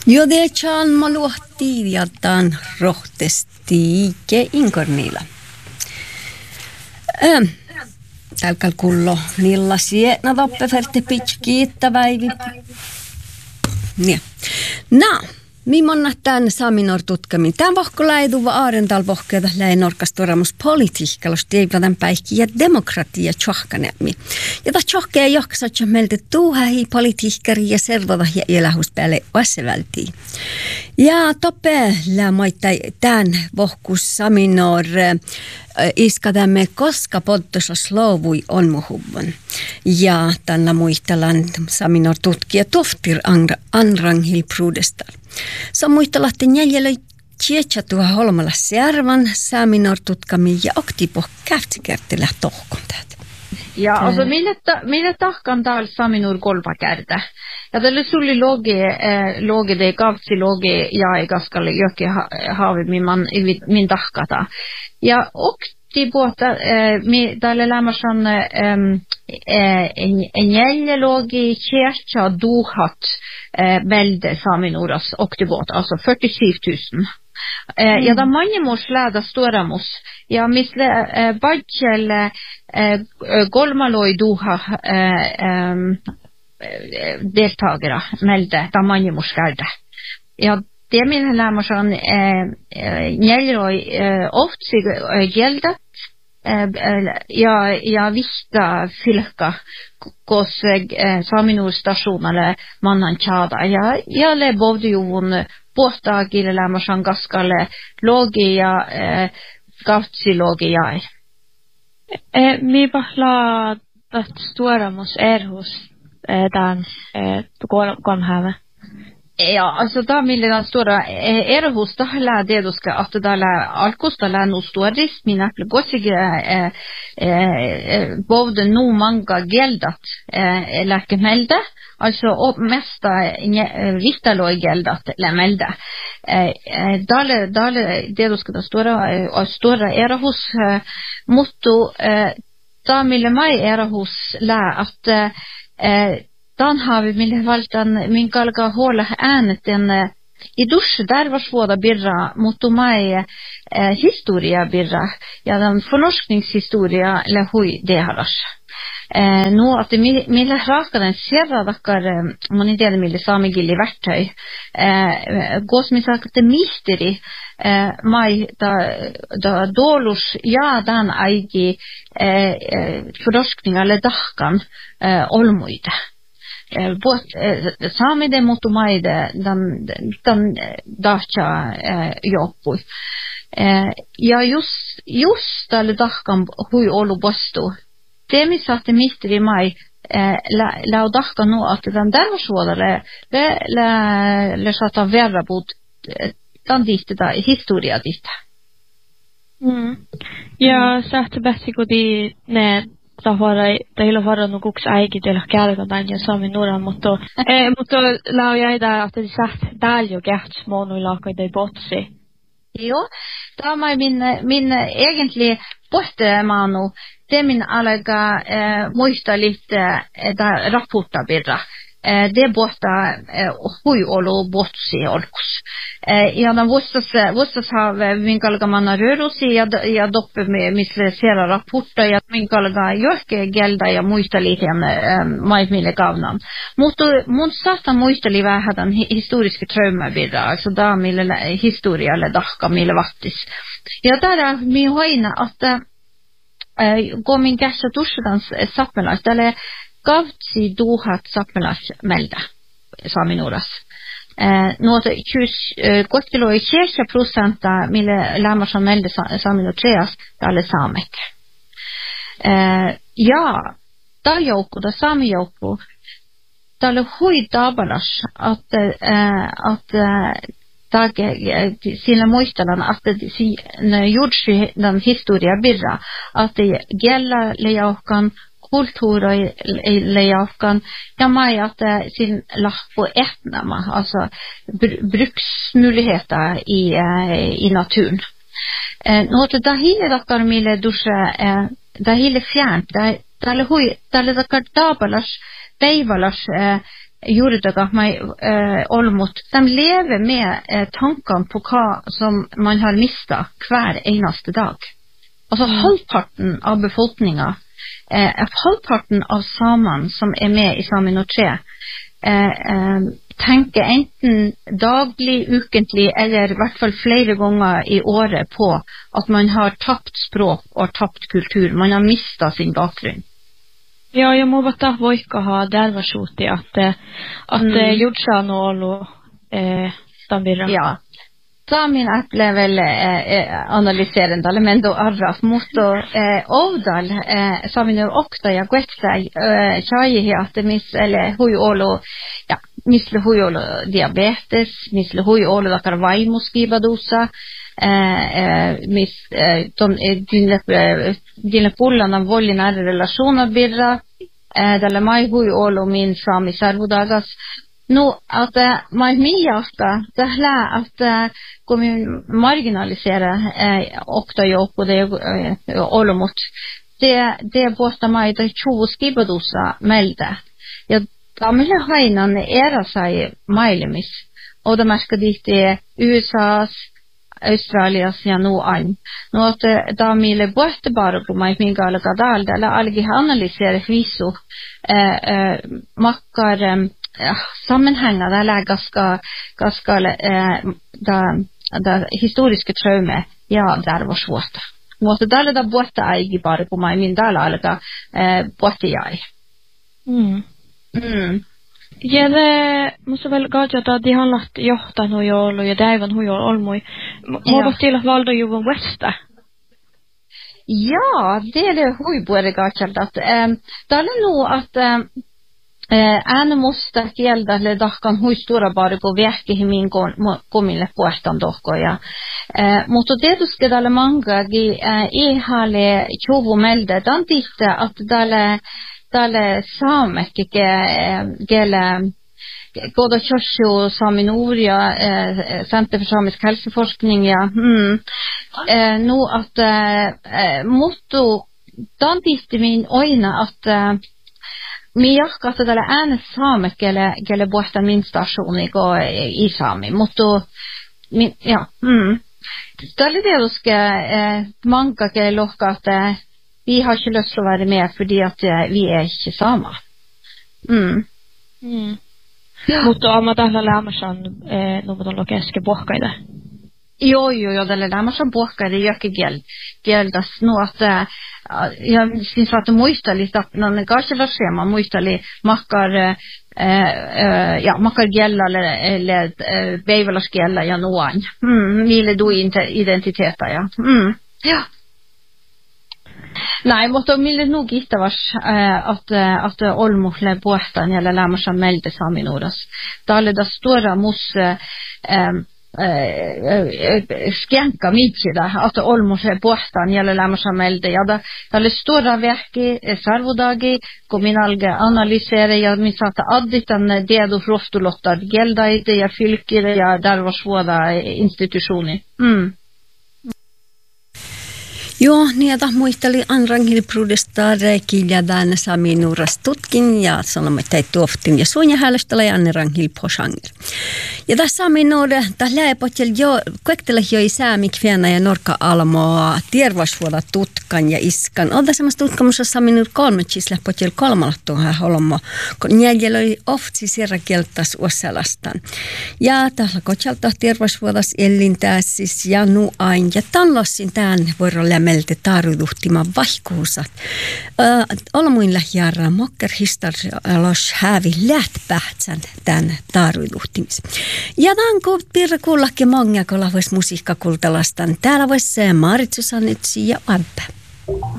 Jodecan maluhti ja tan rohtesti ke inkornilla. Tälkäl kullo nilla sietna toppefälte pitch kiittäväivi. Niin. No, mimonna tämän Saminor tutkamin. Tämän vohkoläiduva aarental vohkeita läin orkastoramus politiikkalos teivätän päihki ja demokratia tjohkanemi. Ja ta tjohkea joksatja meiltä tuuhähi politiikkari ja servota ja elähuspäälle vassevältiin. Ja toppe lämmoittai tämän vohkus Saminor iskadamme koska poddosas louvui on muhuvun. Ja tällä muistelan Saminor tutkija Toftir Anranghil Prudestal. Se muistelahti jäljellä tietätuha holmalla servan Saminor tutkami ja oktipo käftsikertilä tohkon tätä. Ja alltså mille tahkan tal Saminor golvakärtä. Ja tälle sulli loge de kavtsi loge ja ei kaskalle jokin haavi min tahkata. Ja okti puhuta tälle lämmösen en logi kärtja duhat melde Saminoras okti puhuta, alltså 47 000. Ja da mannemus läda storamus. Ja misle badjel golmaloi duha deltagare melde da mannemus läda. Ja det min lämmersan njälroi oftsi gjeldat ja vista fylka kos Saminor stationalle mannan tjada. Ja le bovdjuvun pohtaagille lämmersan gaskalle logi ja gautsi jäi. Mi pahla storamus erhus tämän konhävä. Ja, alltså där mille den stora erhus tahla det då ska att det där alkosta lä no storis min apple gossige bovde no manga geldat läkemelde alltså mesta vittaloj geldat lämelde dale det då ska det stora erhus motto där mille mai erhus lä att dan har vi med valtan min kalga håla äänet den i dusch där var svåra birra mot mig historia birra ja den förnorskningshistoria eller hur det har nu att mille raka den serra dackar man inte det mille samigilli verktyg gås mig sagt det misteri mai da dolus ja dan aigi förnorskning eller dackan olmoide sami de motumaide dan dacha joppui ja just tälle dahkan hui olu bostu det mi satte misteri mai la dahkan no att den där var så le satta verra bot dan dit da historia dit ja satte bättre kodi ne Tahilla vara no kuks aigi teillä kärkä tän ja Saminor mutta lau jäi där att det sagt daljo gärts monuilaka de botsi. Jo, tämä min egentlig poste manu det min alaga muista lite da rapporta birra. Det borta hui olo botsi olkus. Ja den vuostas har min kalga manna rörelse ja doppe med misle sera rapporter ja min kalga jokke gelda ja muista lite mai mille gavnan. Mun saata muista li vähän historiska trauma birra alltså da mille historia eller dahka mille vattis. Ja där mi hoina att gå min gassa tuschans sappelas eller Kavtsi duhat sappelas melda Saminoras. Nuota kotkilo 6% mille lämmarsan melde Saminor treas tälle saamek. Ja taljoukku da saamijoukku tälle hui tabalas att sillä muistellaan, että juuri den historia birra, että gälla lejaukan kulturleijaukan ja mai että sin lahpo etnama alltså bruksmöjligheter i naturen. Något där hela dagar mille dusha där hela fjärnt där hui där dagar dabalas peivalas juridøkker meg Olmot, de lever med tankene på hva som man har mistet hver eneste dag. Altså halvparten av befolkningen, halvparten av samene som med i Saminor 3, tenker enten daglig, ukentlig, eller i hvert fall flere ganger i året på at man har tapt språk og tapt kultur. Man har mistet sin bakgrunn. Ja, jag må vara voika ha där var skjuti att Judsan och Olo tambira. Ja. Samin äpple väl analyserande men då arras motto Ovdal Samin okta jag gvetsa chai att miss eller hui Olo ja misle hui Olo diabetes misle hui Olo da karvai muskibadosa miss dina pullarna voll i nära relationer birra dalla mai hui Olo min sami sarvodagas nu att man miasta det här att kommer marginalisera okta jobb och det Olomot det båsta mig det tjoskibadosa melde ja gamla hainan era sig mailemis och de ska dit i USAs Australias ja nu an nu att da mile båste bara på mig min gala gadal eller algi analysera viso makkar sammenhenger der ganske det historiske traume ja der var svårt måste där det båta ägi bara på mig min där alla båta jag Ja det måste väl gå att de har lagt johtan och jol och även hur jol olmoi må till att valda ju från västa. Ja det är det hur borde gå att det är nog att Ännu måste gälda eller dakan hur stora bara på verka i min komille puhtaan dohkoja. Mutta tietysti tällä mangagi ei hale chuvu melde dan titte att tälle saamekki gele goda körsjo Saminoria Center för samisk hälsoforskning ja. Nu att motto dan titte min oina att Miakka että tällä äänessaamekelle puhtaan min stationi i Sami, mutta ja, tällä tietysti manka lohka att vi har inte lust att vara med för att vi är inte samma. Mutta on tällä lämmäsan nuoton lokeske pohkaida. Jo, tällä lämmäsan pohkaida jokin kieldas nu att jag syns att muista lite att någon kanske var schema muista li makkar makkar gella eller beivelas gella ja noan. Ville du inte identiteta ja. Ja. Nej, mutta mille nog gitta vars att olmohle båtan eller lämmer melde Saminoras. Dalle da stora mus skänka mycket där att olmohle båtan eller lämmer melde. Ja, dalle stora verki sarvodagi kommunalge analysera ja min satta additan det då rostolotta gelda i det jag fylker ja där var svåra institutioner. Joo, niitä muisteli Anranghil Prudestar kiljadaan Saminuras tutkin ja sanomatta tuoftin ja suunjahäälöstä ja Anranghil Poshanger. Ja tässä Saminure, tässä läepotel jo kuektele jo i saamik fiana ja norka almoa tiervasvuoda tutkan ja iskan. Olta samassa tutkamussa Saminur 3 chisla potel 3 holmo. Jäljellä oli oftsi sierra kieltas uosalastan. Ja tässä kotsalta tiervasvuodas ellintäsis ja nuain ja tanlossin tämän vuorolla melte taruduhtima vaihkuusat. Olmuin lähjärra mokker historialos hävi lähtpähtsän tämän taruduhtimis. Ja tämän pirra kuullakin monga, kun lahvois musiikkakultalastan. Täällä vois Maritsusanitsi ja Abbe.